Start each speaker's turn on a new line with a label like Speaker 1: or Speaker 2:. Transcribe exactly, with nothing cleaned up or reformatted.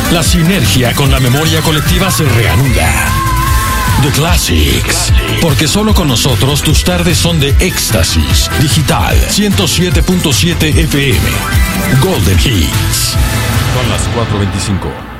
Speaker 1: La sinergia con la memoria colectiva se reanuda. The Classics, porque solo con nosotros tus tardes son de éxtasis. Digital ciento siete punto siete F M. Golden Hits.
Speaker 2: Son las cuatro veinticinco.